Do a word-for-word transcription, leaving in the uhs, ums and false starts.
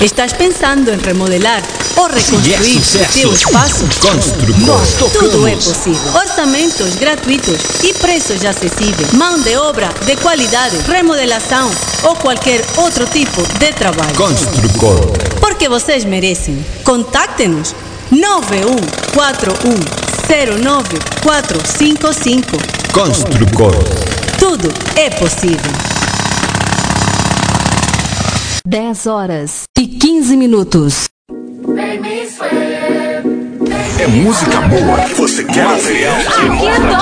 Estás pensando em remodelar ou reconstruir o teu espaço? Construcor. Tudo é possível. Orçamentos gratuitos e preços acessíveis. Mão de obra de qualidade, remodelação ou qualquer outro tipo de trabalho. Construcor. Porque vocês merecem. Contacte-nos nove um quatro um zero nove quatro cinco cinco. Construcor. Tudo é possível. dez horas e quinze minutos. É música boa que você quer ouvir.